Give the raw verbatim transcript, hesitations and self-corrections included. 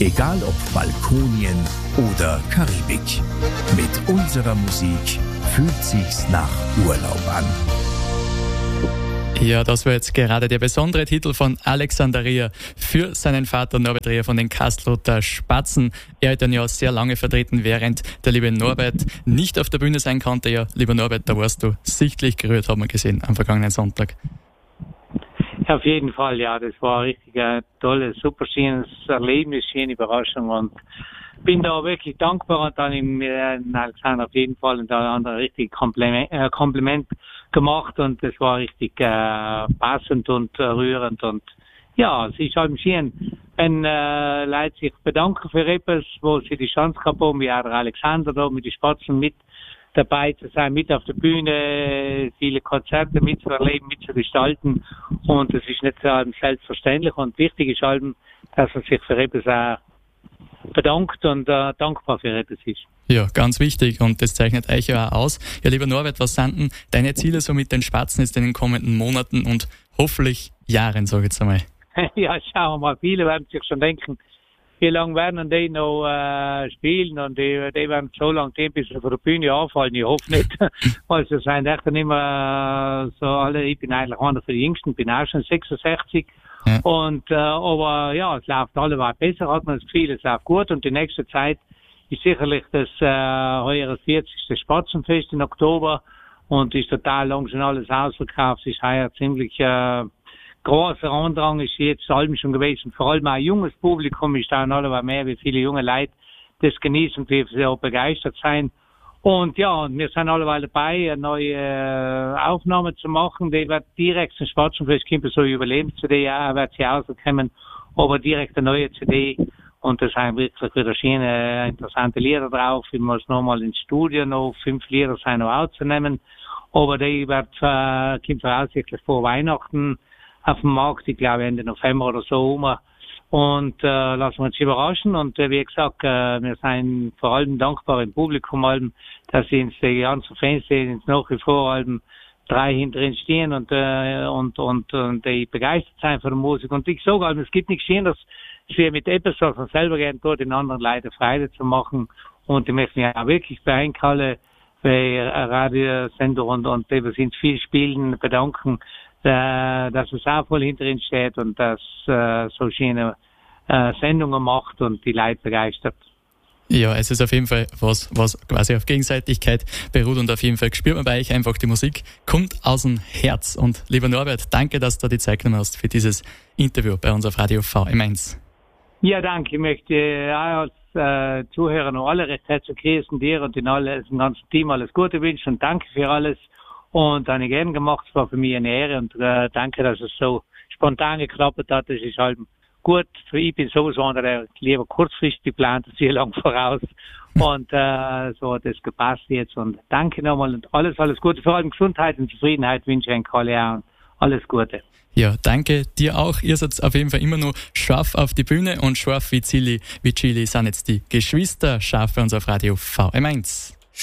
Egal ob Balkonien oder Karibik. Mit unserer Musik fühlt sich's nach Urlaub an. Ja, das war jetzt gerade der besondere Titel von Alexander Rier für seinen Vater Norbert Rier von den Kastelruther Spatzen. Er hat ihn ja sehr lange vertreten, während der liebe Norbert nicht auf der Bühne sein konnte. Ja, lieber Norbert, da warst du sichtlich gerührt, haben wir gesehen, am vergangenen Sonntag. Auf jeden Fall, ja, das war richtig ein tolles, super schönes Erlebnis, schöne Überraschung und bin da wirklich dankbar und dann im äh, Alexander auf jeden Fall und da ein richtig Kompliment, äh, Kompliment gemacht und das war richtig äh, passend und äh, rührend und ja, es ist halt schön, wenn äh, Leute sich bedanken für etwas, wo sie die Chance gehabt haben, wie auch der Alexander da mit den Spatzen mit dabei zu sein, mit auf der Bühne, viele Konzerte mitzuerleben, mitzugestalten und das ist nicht so selbstverständlich und wichtig ist halt, dass man sich für etwas auch bedankt und äh, dankbar für etwas ist. Ja, ganz wichtig und das zeichnet euch ja auch aus. Ja, lieber Norbert, was sind denn deine Ziele so mit den Spatzen jetzt in den kommenden Monaten und hoffentlich Jahren, sage ich jetzt einmal? Ja, schauen wir mal, viele werden sich schon denken, wie lange werden die noch äh, spielen und die, die werden so lange gehen, bis sie von der Bühne anfallen. Ich hoffe nicht, weil sie sind echt nicht mehr so alle, ich bin eigentlich einer von den Jüngsten, bin auch schon sechsundsechzig. Ja. Und, äh, aber ja, es läuft alleweil besser, hat man das Gefühl, es läuft gut und die nächste Zeit ist sicherlich das äh, heuer vierzigste Spatzenfest im Oktober und ist total lang schon alles ausverkauft, es ist heuer ziemlich äh, großer Andrang, ist jetzt allem schon gewesen, vor allem auch ein junges Publikum ist da alleweil mehr, wie viele junge Leute das genießen, wie sie auch begeistert sein. Und ja, wir sind alleweil dabei, eine neue äh, Aufnahme zu machen. Die wird direkt zum Spatzenfest kommen, so eine Überlebens-C D, ja, wird sie rauskommen, aber direkt eine neue C D. Und da sind wirklich wieder schöne, interessante Lieder drauf. Ich muss nochmal ins Studio noch fünf Lieder sein noch aufzunehmen. Aber die wird, äh, kommt voraussichtlich vor Weihnachten auf dem Markt, ich glaube Ende November oder so rum. Und äh, lassen wir uns überraschen. Und äh, wie gesagt, äh, wir sind vor allem dankbar im Publikum, allem, dass sie uns die ganzen Fans sehen, nach wie vor allem drei hinterhin stehen und, äh, und, und, und die begeistert sein von der Musik. Und ich sage allem, es gibt nichts Schöneres, dass wir mit etwas, was man selber gerne tut, den anderen Leuten Freude zu machen. Und ich möchte mich auch wirklich bei allen bei Radiosender und, und die, was uns viel spielen, bedanken, äh, dass es auch voll hinterhin steht und dass äh, so schöne äh, Sendungen macht und die Leute begeistert. Ja, es ist auf jeden Fall was, was quasi auf Gegenseitigkeit beruht und auf jeden Fall spürt man bei euch einfach, die Musik kommt aus dem Herz. Und lieber Norbert, danke, dass du die Zeit genommen hast für dieses Interview bei uns auf Radio V M eins. Ja, danke. Ich möchte auch als äh, Zuhörer noch alle recht herzlich grüßen, dir und den alle, dem ganzen Team alles Gute wünschen und danke für alles. Und eine gern gemacht, es war für mich eine Ehre und äh, danke, dass es so spontan geklappt hat. Das ist halt gut. Ich bin sowieso einer, der lieber kurzfristig plant, als sehr lang voraus. Und äh, so hat es gepasst jetzt. Und danke nochmal und alles, alles Gute. Vor allem Gesundheit und Zufriedenheit wünsche ich euch alle auch. Alles Gute. Ja, danke dir auch. Ihr seid auf jeden Fall immer noch scharf auf die Bühne und scharf wie Chili, wie Chili sind jetzt die Geschwister scharf bei uns auf Radio V M eins.